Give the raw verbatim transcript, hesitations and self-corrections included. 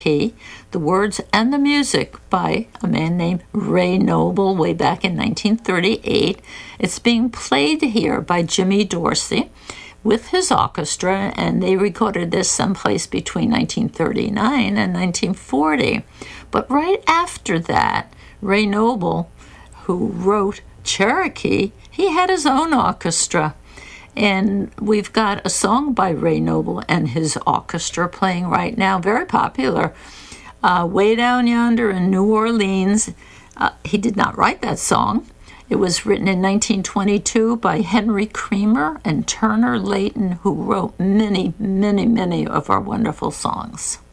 The words and the music by a man named Ray Noble way back in nineteen thirty-eight. It's being played here by Jimmy Dorsey with his orchestra, and they recorded this someplace between nineteen thirty-nine and nineteen forty. But right after that, Ray Noble, who wrote Cherokee, he had his own orchestra. And we've got a song by Ray Noble and his orchestra playing right now, very popular, uh, Way Down Yonder in New Orleans. Uh, he did not write that song. It was written in nineteen twenty-two by Henry Creamer and Turner Layton, who wrote many, many, many of our wonderful songs.